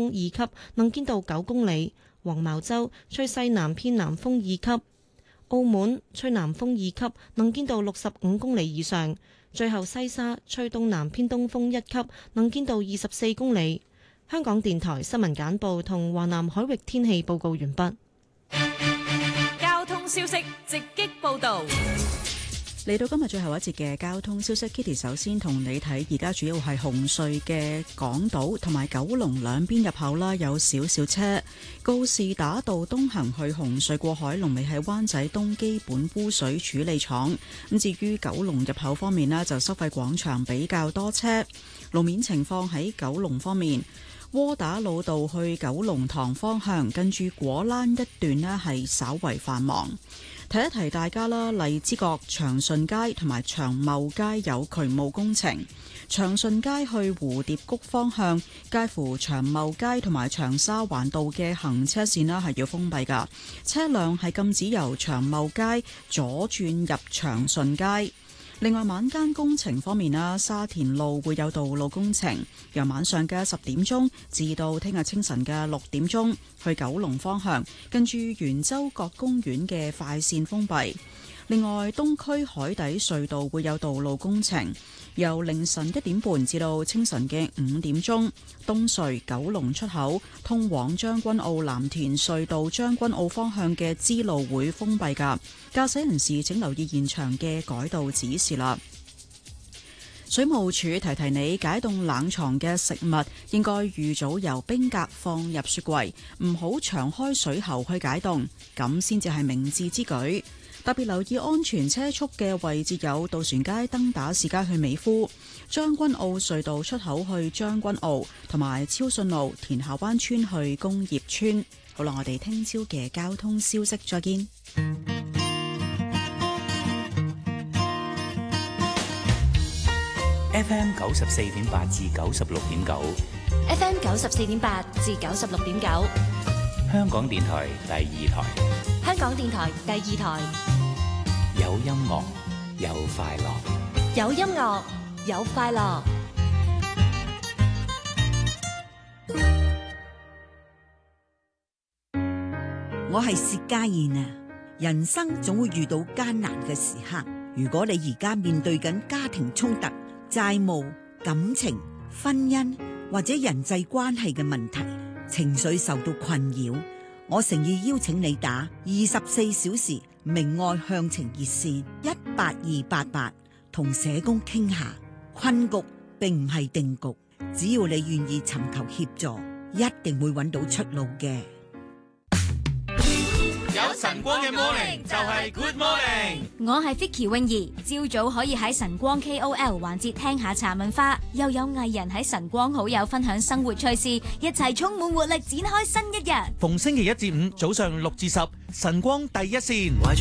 風2級，能見度9公里；黃茅洲吹西南偏南風2級；澳門吹南風2級，能見度65公里以上；最後西沙吹東南偏東風1級，能見度24公里。香港電台新聞簡報同華南海域天氣報告完畢。 交通消息直擊報道。 嚟到今日最後一節嘅交通消息 ，Kitty 首先同你睇，而家主要係紅隧嘅港島同埋九龍兩邊入口啦，有少少車。告士打道東行去紅隧過海，龍尾喺灣仔東基本污水處理廠。咁至於九龍入口方面呢，就收費廣場比較多車。路面情況喺九龍方面，窩打老道去九龍塘方向，近住果欄一段呢係稍為繁忙。提一提大家啦，荔枝角長順街同埋長茂街有渠務工程。長順街去蝴蝶谷方向，介乎長茂街同埋長沙灣道嘅行車線啦係要封閉㗎，車輛係禁止由長茂街左轉入長順街。另外晚間工程方面啦，沙田路會有道路工程，由晚上嘅10點鐘至到聽日清晨嘅6點鐘，去九龍方向，近住圓洲角公園嘅快線封閉。另外，東區海底隧道會有道路工程，由凌晨1點半至到清晨嘅5點鐘，東隧九龍出口通往將軍澳藍田隧道將軍澳方向嘅支路會封閉㗎，駕駛人士請留意現場嘅改道指示啦。水務署提提你，解凍冷藏嘅食物應該預早由冰格放入雪櫃，唔好長開水喉去解凍，咁先至係明智之舉。特別留意安全車速嘅位置有渡船街、登打士街去美孚、將軍澳隧道出口去將軍澳，同埋超順路田下灣村去工業村。好啦，我哋聽朝嘅交通消息再見。 FM 94.8至96.9 FM 94.8至96.9， 香港電台第2台。 香港電台第2台， 有音樂，有快樂， 有音樂，有快樂。 我係薛家燕啊！人生總會遇到艱難嘅時刻，如果你而家面對緊家庭衝突、債務、感情、婚姻或者人際關係嘅問題，情緒受到困擾，我誠意邀請你打24小時明愛向晴熱線18288，同社工傾下。困局並唔係定局，只要你願意尋求協助，一定會揾到出路嘅。 有晨光嘅 morning 就係 good morning。 我係 Vicky 泳兒，朝早可以喺晨光 KOL 環節聽下茶文化，又有藝人喺晨光好友分享生活趣事，一齊充滿活力展開新一日。 逢星期1至5早上6至10，晨光第一線。